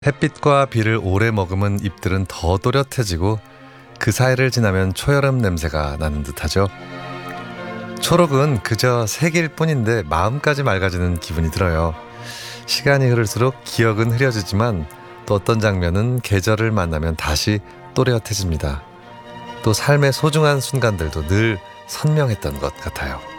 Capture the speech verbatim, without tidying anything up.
햇빛과 비를 오래 머금은 잎들은 더 또렷해지고 그 사이를 지나면 초여름 냄새가 나는 듯하죠. 초록은 그저 색일 뿐인데 마음까지 맑아지는 기분이 들어요. 시간이 흐를수록 기억은 흐려지지만 또 어떤 장면은 계절을 만나면 다시 또렷해집니다. 또 삶의 소중한 순간들도 늘 선명했던 것 같아요.